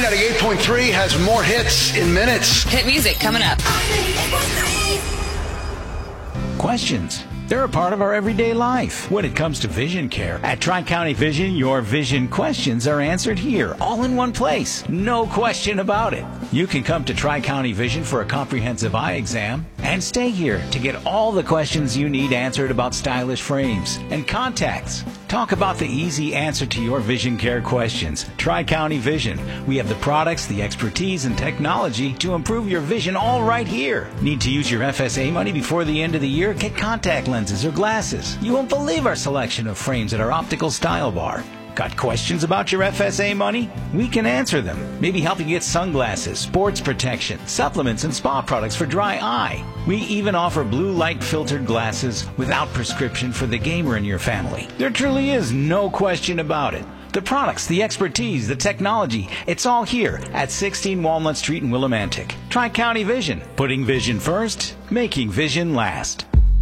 98.3 has more hits in minutes. Hit music coming up. Questions. They're a part of our everyday life. When it comes to vision care, at Tri-County Vision, your vision questions are answered here, all in one place. No question about it. You can come to Tri-County Vision for a comprehensive eye exam and stay here to get all the questions you need answered about stylish frames and contacts. Talk about the easy answer to your vision care questions. Tri-County Vision. We have the products, the expertise, and technology to improve your vision all right here. Need to use your FSA money before the end of the year? Get contact lenses or glasses. You won't believe our selection of frames at our optical style bar. Got questions about your FSA money? We can answer them. Maybe help you get sunglasses, sports protection, supplements, and spa products for dry eye. We even offer blue light filtered glasses without prescription for the gamer in your family. There truly is no question about it. The products, the expertise, the technology, it's all here at 16 Walnut Street in Willimantic. Tri-County Vision, putting vision first, making vision last.